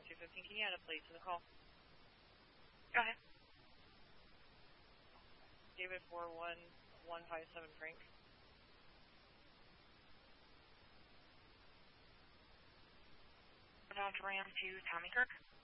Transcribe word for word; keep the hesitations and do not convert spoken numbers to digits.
Stream two fifteen, can you add a plate to the call? Go ahead. David four one one five seven Frank. Ram to Ram to Tommy Kirk.